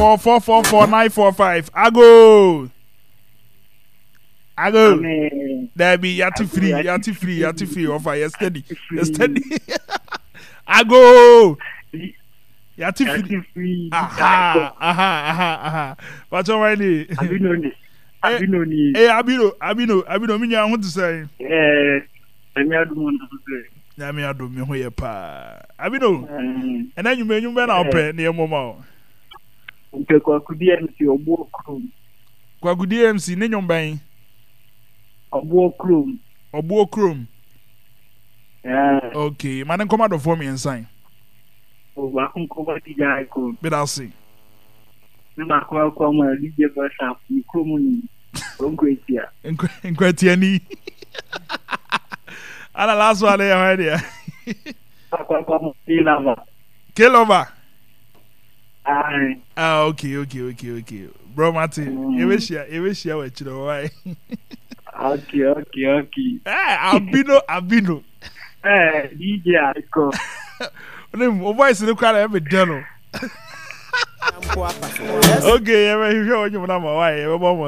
074444945. Ago. There be yati free. Offer yesterday. Ago. Yati free. Aha. What's your money? Abino. Me want to say. Nyame adom me ho ye pa. Abino. And then you may na open near Momo. Kwakudi MC Obuo Krum. Kwakudi MC ne nyomban. Obuo Krum. Okay, man come out for me and sign. O wa kun ko ba ti ja ko. Be that see. Na ba ko ma DJ Versa Krum ni. Onkwetia. Enkwetia ni. Ana last one there here. Kilova. Okay. Bro Martin, you wish you were chiro why? Okay. Abino. DJ Iko. O voice no kwara every day no. Okay, you hear what you want why?